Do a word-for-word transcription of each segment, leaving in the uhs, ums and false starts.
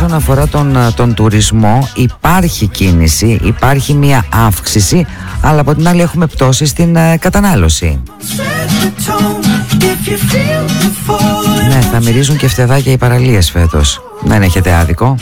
όσον αφορά τον, τον τουρισμό, υπάρχει κίνηση, υπάρχει μια αύξηση, αλλά από την άλλη έχουμε πτώση στην uh, κατανάλωση. Ναι, θα μυρίζουν και φτεδάκια οι παραλίες φέτος. Δεν έχετε άδικο.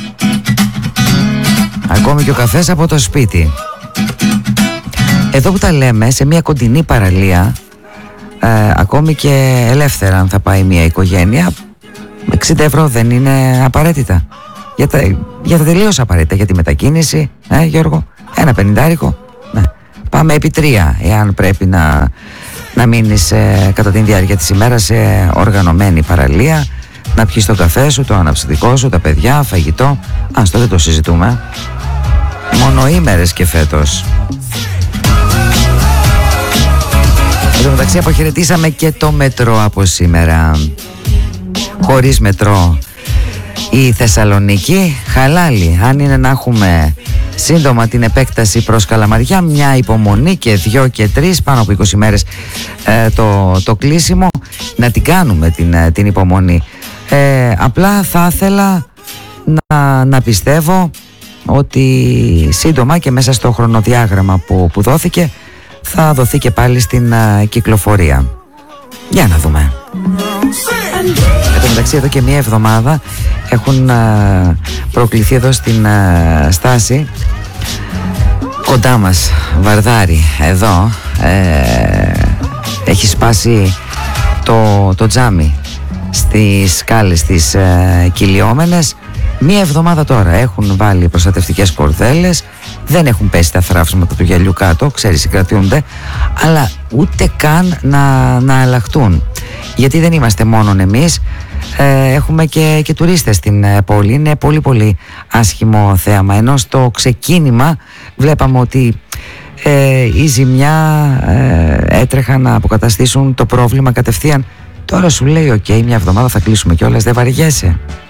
Ακόμη και ο καφές από το σπίτι. Εδώ που τα λέμε, σε μια κοντινή παραλία, ε, ακόμη και ελεύθερα αν θα πάει μια οικογένεια, εξήντα ευρώ δεν είναι απαραίτητα. Για τα, για τα τελείως απαραίτητα, για τη μετακίνηση, ε, Γιώργο, ένα πενηντάρικο. Ναι. Πάμε επί τρία, εάν πρέπει να, να μείνεις ε, κατά τη διάρκεια της ημέρας σε οργανωμένη παραλία, να πιεις το καφέ σου, το αναψυκτικό σου, τα παιδιά, φαγητό. Αυτό δεν το συζητούμε. Μονοήμερες και φέτος. Εν τω μεταξύ αποχαιρετήσαμε και το μετρό από σήμερα. Χωρίς μετρό η Θεσσαλονίκη χαλάλη. Αν είναι να έχουμε σύντομα την επέκταση προς Καλαμαριά, μια υπομονή και δυο και τρεις, πάνω από είκοσι μέρες ε, το, το κλείσιμο, να την κάνουμε την, την υπομονή. Ε, απλά θα ήθελα να, να πιστεύω ότι σύντομα και μέσα στο χρονοδιάγραμμα που, που δόθηκε θα δοθεί και πάλι στην uh, κυκλοφορία. Για να δούμε. Εν τω μεταξύ εδώ και μία εβδομάδα έχουν uh, προκληθεί εδώ στην uh, στάση κοντά μας, Βαρδάρη, εδώ ε, έχει σπάσει το, το τζάμι στις σκάλες τις uh, κυλιόμενες. Μία εβδομάδα τώρα έχουν βάλει προστατευτικές κορδέλες, δεν έχουν πέσει τα θράψματα του γυαλιού κάτω, ξέρεις, συγκρατιούνται, αλλά ούτε καν να, να αλλάχτούν. Γιατί δεν είμαστε μόνον εμείς, ε, έχουμε και, και τουρίστες στην ε, πόλη. Είναι πολύ πολύ άσχημο θέαμα. Ενώ στο ξεκίνημα βλέπαμε ότι ε, η ζημιά ε, έτρεχαν να αποκαταστήσουν το πρόβλημα κατευθείαν. Τώρα σου λέει οκ, okay, μια εβδομάδα θα κλείσουμε κιόλας, δεν βαριέσαι.